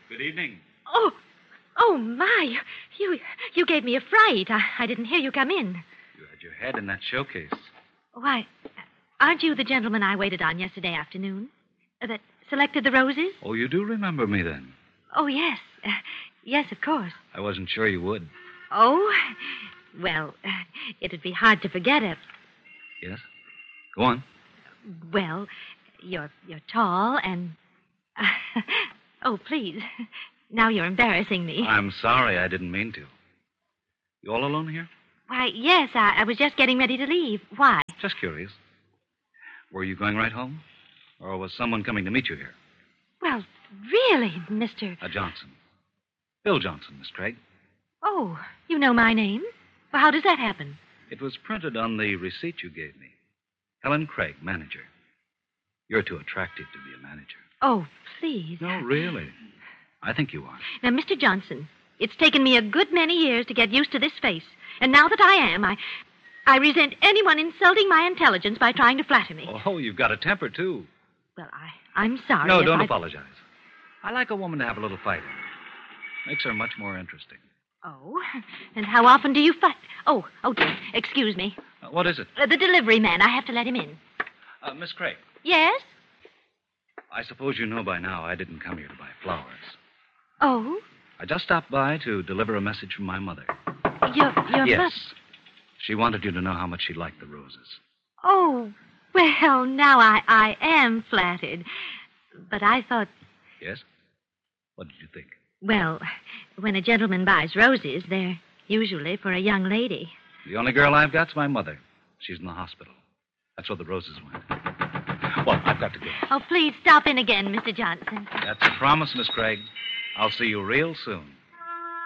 Good evening. Oh, my. You gave me a fright. I didn't hear you come in. You had your head in that showcase. Why, aren't you the gentleman I waited on yesterday afternoon? That selected the roses? Oh, you do remember me then? Oh, yes. Yes, of course. I wasn't sure you would. Oh, well, it'd be hard to forget it. Yes? Go on. Well, you're tall and... oh, please. Now you're embarrassing me. I'm sorry. I didn't mean to. You all alone here? Why, yes, I was just getting ready to leave. Why? Just curious. Were you going right home? Or was someone coming to meet you here? Well, really, Mr. Johnson. Bill Johnson, Miss Craig. Oh, you know my name? Well, how does that happen? It was printed on the receipt you gave me. Helen Craig, manager. You're too attractive to be a manager. Oh, please. No, really. I think you are. Now, Mr. Johnson, it's taken me a good many years to get used to this face. And now that I am, I resent anyone insulting my intelligence by trying to flatter me. Oh, you've got a temper, too. Well, I'm sorry. No, don't apologize. I like a woman to have a little fight in her. Makes her much more interesting. Oh, and how often do you fight? Oh, dear. Excuse me. What is it? The delivery man. I have to let him in. Miss Craig. Yes? I suppose you know by now I didn't come here to buy flowers. Oh? I just stopped by to deliver a message from my mother. Your Yes. mother? She wanted you to know how much she liked the roses. Oh, well, now I am flattered. But I thought, Yes? What did you think? well, when a gentleman buys roses, they're usually for a young lady. The only girl I've got's my mother. She's in the hospital. That's where the roses went. Well, I've got to go. Oh, please stop in again, Mr. Johnson. That's a promise, Miss Craig. I'll see you real soon.